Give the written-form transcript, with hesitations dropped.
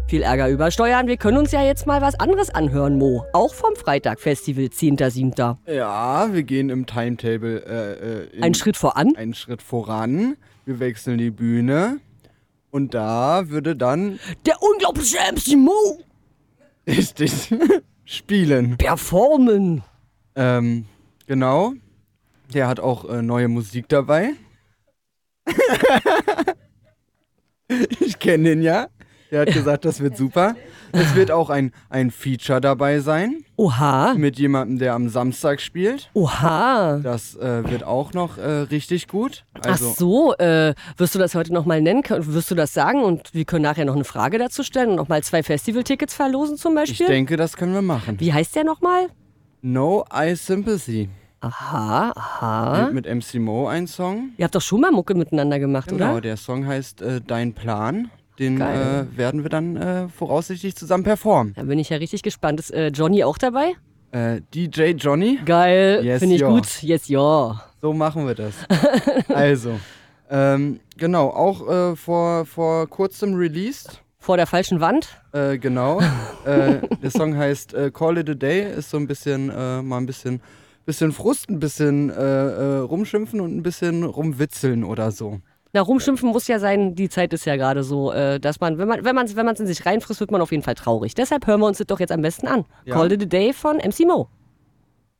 Viel Ärger über Steuern. Wir können uns ja jetzt mal was anderes anhören, Mo. Auch vom Freitag-Festival, 10.7. Ja, wir gehen im Timetable Einen Schritt voran. einen Schritt voran. Wir wechseln die Bühne. Und da würde dann Der unglaubliche MC Mo richtig spielen. performen. Genau. Der hat auch neue Musik dabei. Ich kenne den ja. Der hat gesagt, das wird super. Es wird auch ein Feature dabei sein. Oha. Mit jemandem, der am Samstag spielt. Oha. Das wird auch noch richtig gut. Ach so, wirst du das heute nochmal nennen? Wirst du das sagen? Und wir können nachher noch eine Frage dazu stellen und nochmal 2 Festivaltickets verlosen zum Beispiel? Ich denke, das können wir machen. Wie heißt der nochmal? No Eye Sympathy. Aha, aha. Mit MC Mo ein Song. Ihr habt doch schon mal Mucke miteinander gemacht, Genau, oder? der Song heißt Dein Plan. Den Geil. werden wir dann voraussichtlich zusammen performen. Da bin ich ja richtig gespannt. Ist Johnny auch dabei? DJ Johnny. Geil, Yes, finde ich ja. gut. Yes, ja. So machen wir das. Also, genau, auch vor kurzem released. Vor der falschen Wand? Genau. Der Song heißt Call It a Day, ist so ein bisschen, mal ein bisschen Frust, ein bisschen rumschimpfen und ein bisschen rumwitzeln oder so. Na, rumschimpfen muss ja sein, die Zeit ist ja gerade so, dass man, wenn man es in sich reinfrisst, wird man auf jeden Fall traurig. Deshalb hören wir uns das doch jetzt am besten an. Ja. Call It a Day von MC Mo.